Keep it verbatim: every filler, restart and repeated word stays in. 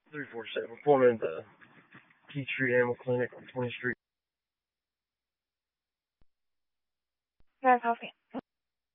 three four seven. Foreman, the Peachtree Animal Clinic on twentieth Street. Guys, help me.